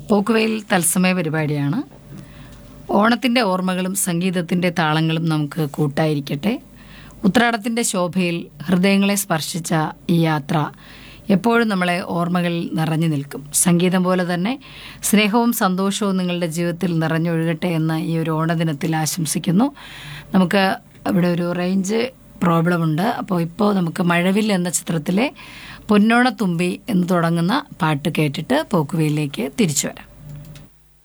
പോക്കുവെയിൽ തത്സമയ പരിപാടിയാണ്. ഓണത്തിൻ്റെ ഓർമ്മകളും സംഗീതത്തിൻ്റെ താളങ്ങളും നമുക്ക് കൂട്ടായിരിക്കട്ടെ. ഉത്രാടത്തിൻ്റെ ശോഭയിൽ ഹൃദയങ്ങളെ സ്പർശിച്ച ഈ യാത്ര എപ്പോഴും നമ്മളെ ഓർമ്മകളിൽ നിറഞ്ഞു നിൽക്കും. സംഗീതം പോലെ തന്നെ സ്നേഹവും സന്തോഷവും നിങ്ങളുടെ ജീവിതത്തിൽ നിറഞ്ഞൊഴുകട്ടെ എന്ന് ഈ ഒരു ഓണദിനത്തിൽ ആശംസിക്കുന്നു. നമുക്ക് ഇവിടെ ഒരു റേഞ്ച് പ്രോബ്ലം ഉണ്ട്. അപ്പോൾ ഇപ്പോൾ നമുക്ക് മഴവിൽ എന്ന ചിത്രത്തിലെ പൊന്നോണത്തുമ്പി എന്ന് തുടങ്ങുന്ന പാട്ട് കേട്ടിട്ട് പോക്കുവെയിലേക്ക് തിരിച്ചു വരാം.